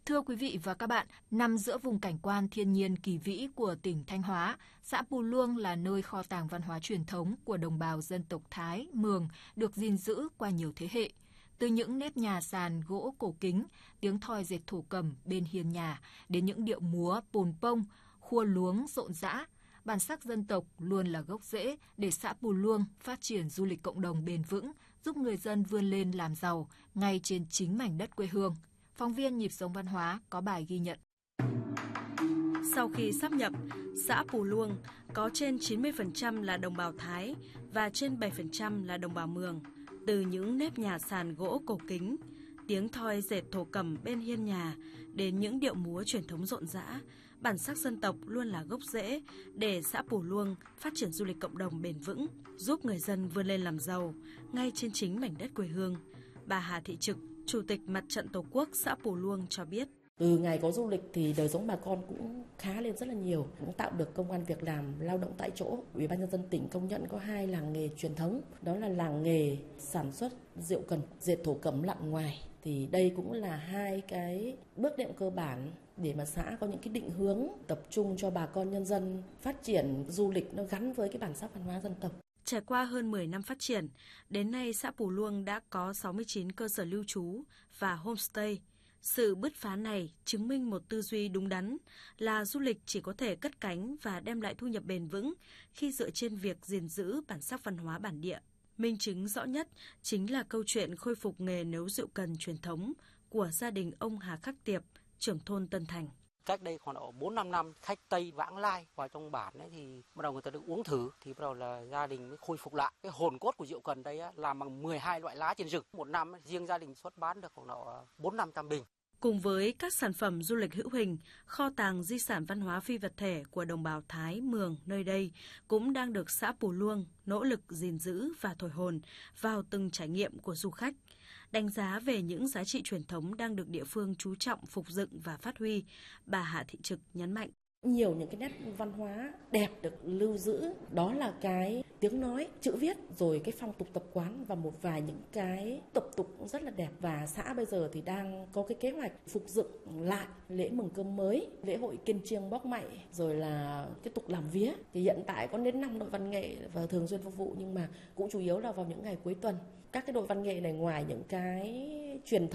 Thưa quý vị và các bạn, nằm giữa vùng cảnh quan thiên nhiên kỳ vĩ của tỉnh Thanh Hóa, xã Pù Luông là nơi kho tàng văn hóa truyền thống của đồng bào dân tộc Thái, Mường được gìn giữ qua nhiều thế hệ. Từ những nếp nhà sàn gỗ cổ kính, tiếng thoi dệt thổ cẩm bên hiên nhà, đến những điệu múa pồn pông, khua luống rộn rã, bản sắc dân tộc luôn là gốc rễ để xã Pù Luông phát triển du lịch cộng đồng bền vững, giúp người dân vươn lên làm giàu ngay trên chính mảnh đất quê hương. Phóng viên Nhịp sống văn hóa có bài ghi nhận. Sau khi sáp nhập, xã Pù Luông có trên 90% là đồng bào Thái và trên 7% là đồng bào Mường. Từ những nếp nhà sàn gỗ cổ kính, tiếng thoi dệt thổ cẩm bên hiên nhà đến những điệu múa truyền thống rộn rã, bản sắc dân tộc luôn là gốc rễ để xã Pù Luông phát triển du lịch cộng đồng bền vững, giúp người dân vươn lên làm giàu ngay trên chính mảnh đất quê hương. Bà Hà Thị Trực, Chủ tịch Mặt trận Tổ quốc xã Pù Luông cho biết. Từ ngày có du lịch thì đời sống bà con cũng khá lên rất là nhiều, cũng tạo được công ăn việc làm, lao động tại chỗ. Ủy ban nhân dân tỉnh công nhận có 2 làng nghề truyền thống, đó là làng nghề sản xuất rượu cần, dệt thổ cẩm lặn ngoài. Thì đây cũng là 2 cái bước đệm cơ bản để mà xã có những cái định hướng tập trung cho bà con nhân dân phát triển du lịch nó gắn với cái bản sắc văn hóa dân tộc. Trải qua hơn 10 năm phát triển, đến nay xã Pù Luông đã có 69 cơ sở lưu trú và homestay. Sự bứt phá này chứng minh một tư duy đúng đắn là du lịch chỉ có thể cất cánh và đem lại thu nhập bền vững khi dựa trên việc gìn giữ bản sắc văn hóa bản địa. Minh chứng rõ nhất chính là câu chuyện khôi phục nghề nấu rượu cần truyền thống của gia đình ông Hà Khắc Tiệp, trưởng thôn Tân Thành. Cách đây khoảng độ 4-5 năm, khách Tây vãng lai vào trong bản ấy thì bắt đầu người ta được uống thử thì bắt đầu là gia đình mới khôi phục lại. Cái hồn cốt của rượu cần đây á, làm bằng 12 loại lá trên rừng. Một năm ấy, riêng gia đình xuất bán được khoảng độ 400-500 bình. Cùng với các sản phẩm du lịch hữu hình, kho tàng di sản văn hóa phi vật thể của đồng bào Thái, Mường nơi đây cũng đang được xã Pù Luông nỗ lực gìn giữ và thổi hồn vào từng trải nghiệm của du khách. Đánh giá về những giá trị truyền thống đang được địa phương chú trọng phục dựng và phát huy, bà Hạ Thị Trực nhấn mạnh. Nhiều những cái nét văn hóa đẹp được lưu giữ, đó là cái tiếng nói, chữ viết, rồi cái phong tục tập quán và một vài những cái tập tục rất là đẹp. Và xã bây giờ thì đang có cái kế hoạch phục dựng lại lễ mừng cơm mới, lễ hội kiên chiêng bóc mạy, rồi là cái tục làm vía. Thì hiện tại có đến 5 đội văn nghệ và thường xuyên phục vụ, nhưng mà cũng chủ yếu là vào những ngày cuối tuần. Các cái đội văn nghệ này ngoài những cái truyền thống